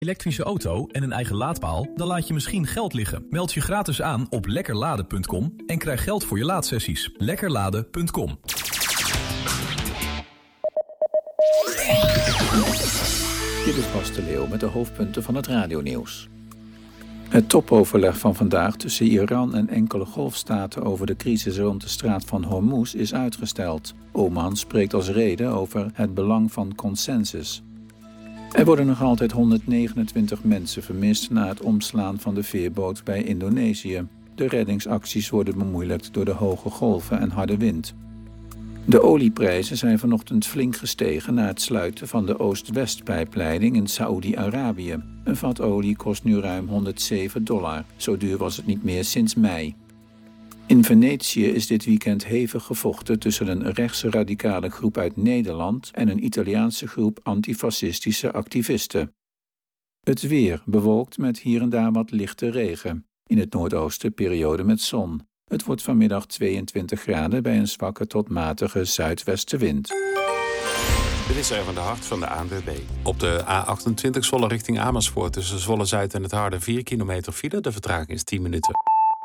elektrische auto en een eigen laadpaal, dan laat je misschien geld liggen. Meld je gratis aan op lekkerladen.com en krijg geld voor je laadsessies. Lekkerladen.com. Dit is Bas de Leeuw met de hoofdpunten van het radionieuws. Het topoverleg van vandaag tussen Iran en enkele golfstaten over de crisis rond de straat van Hormuz is uitgesteld. Oman spreekt als reden over het belang van consensus. Er worden nog altijd 129 mensen vermist na het omslaan van de veerboot bij Indonesië. De reddingsacties worden bemoeilijkt door de hoge golven en harde wind. De olieprijzen zijn vanochtend flink gestegen na het sluiten van de Oost-West-pijpleiding in Saoedi-Arabië. Een vat olie kost nu ruim $107. Zo duur was het niet meer sinds mei. In Venetië is dit weekend hevig gevochten tussen een rechtse radicale groep uit Nederland en een Italiaanse groep antifascistische activisten. Het weer bewolkt met hier en daar wat lichte regen. In het noordoosten periode met zon. Het wordt vanmiddag 22 graden bij een zwakke tot matige zuidwestenwind. Dit is Erwin de Hart van de ANWB. Op de A28 Zwolle richting Amersfoort tussen Zwolle-Zuid en het Harde 4 kilometer file. De vertraging is 10 minuten.